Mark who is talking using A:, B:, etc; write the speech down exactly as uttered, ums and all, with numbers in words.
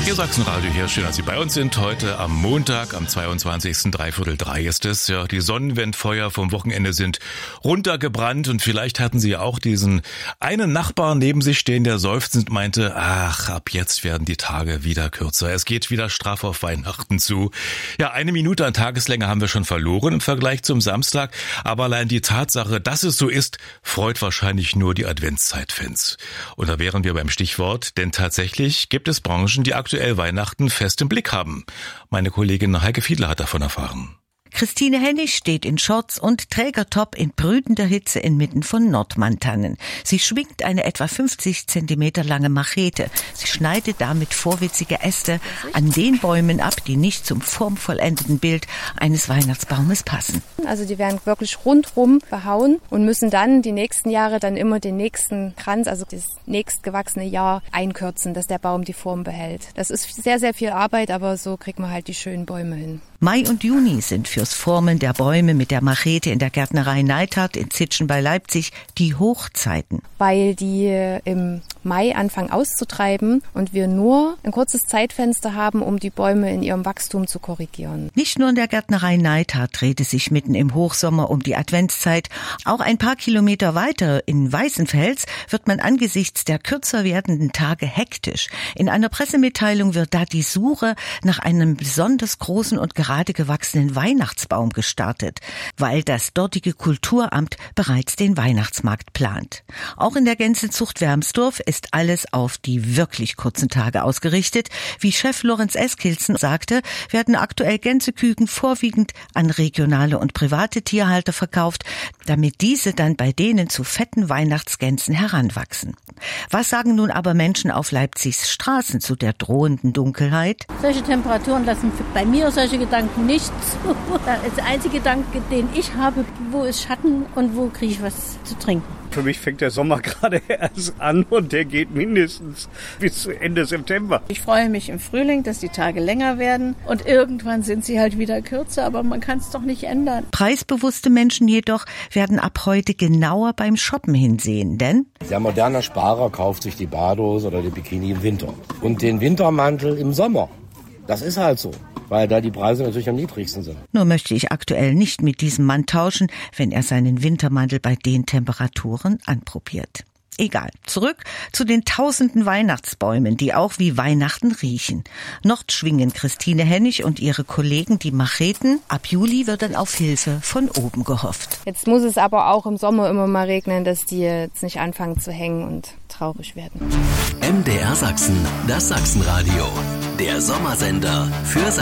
A: Ihr Sachsenradio hier, schön, dass Sie bei uns sind. Heute am Montag, am zweiundzwanzigsten dreiviertel drei ist es. Ja, die Sonnenwendfeuer vom Wochenende sind runtergebrannt und vielleicht hatten Sie ja auch diesen einen Nachbarn neben sich stehen, der seufzend meinte, ach, ab jetzt werden die Tage wieder kürzer. Es geht wieder straff auf Weihnachten zu. Ja, eine Minute an Tageslänge haben wir schon verloren im Vergleich zum Samstag, aber allein die Tatsache, dass es so ist, freut wahrscheinlich nur die Adventszeitfans. Und da wären wir beim Stichwort, denn tatsächlich gibt es Branchen, die aktuell Weihnachten fest im Blick haben. Meine Kollegin Heike Fiedler hat davon erfahren.
B: Christine Hennig steht in Shorts und Trägertop in brütender Hitze inmitten von Nordmantannen. Sie schwingt eine etwa fünfzig Zentimeter lange Machete. Sie schneidet damit vorwitzige Äste an den Bäumen ab, die nicht zum formvollendeten Bild eines Weihnachtsbaumes passen.
C: Also die werden wirklich rundrum behauen und müssen dann die nächsten Jahre dann immer den nächsten Kranz, also das nächstgewachsene Jahr einkürzen, dass der Baum die Form behält. Das ist sehr, sehr viel Arbeit, aber so kriegt man halt die schönen Bäume hin.
B: Mai und Juni sind fürs Formen der Bäume mit der Machete in der Gärtnerei Neithardt in Zitschen bei Leipzig die Hochzeiten.
C: Weil die im Mai anfangen auszutreiben und wir nur ein kurzes Zeitfenster haben, um die Bäume in ihrem Wachstum zu korrigieren.
B: Nicht nur in der Gärtnerei Neithardt dreht es sich mitten im Hochsommer um die Adventszeit. Auch ein paar Kilometer weiter in Weißenfels wird man angesichts der kürzer werdenden Tage hektisch. In einer Pressemitteilung wird da die Suche nach einem besonders großen und gerade gewachsenen Weihnachtsbaum gestartet, weil das dortige Kulturamt bereits den Weihnachtsmarkt plant. Auch in der Gänsezucht Wermsdorf ist alles auf die wirklich kurzen Tage ausgerichtet. Wie Chef Lorenz Eskilsen sagte, werden aktuell Gänseküken vorwiegend an regionale und private Tierhalter verkauft, damit diese dann bei denen zu fetten Weihnachtsgänsen heranwachsen. Was sagen nun aber Menschen auf Leipzigs Straßen zu der drohenden Dunkelheit?
D: Solche Temperaturen lassen bei mir solche Gedanken nicht zu. Der einzige Gedanke, den ich habe, wo ist Schatten und wo kriege ich was zu trinken.
E: Für mich fängt der Sommer gerade erst an und der geht mindestens bis Ende September.
D: Ich freue mich im Frühling, dass die Tage länger werden und irgendwann sind sie halt wieder kürzer, aber man kann es doch nicht ändern.
B: Preisbewusste Menschen jedoch werden ab heute genauer beim Shoppen hinsehen, denn
F: der moderne Sparer kauft sich die Badehose oder die Bikini im Winter und den Wintermantel im Sommer. Das ist halt so, weil da die Preise natürlich am niedrigsten sind.
B: Nur möchte ich aktuell nicht mit diesem Mann tauschen, wenn er seinen Wintermantel bei den Temperaturen anprobiert. Egal. Zurück zu den tausenden Weihnachtsbäumen, die auch wie Weihnachten riechen. Noch schwingen Christine Hennig und ihre Kollegen die Macheten. Ab Juli wird dann auf Hilfe von oben gehofft.
C: Jetzt muss es aber auch im Sommer immer mal regnen, dass die jetzt nicht anfangen zu hängen und traurig werden.
G: M D R Sachsen, das Sachsenradio. Der Sommersender für Sachsen.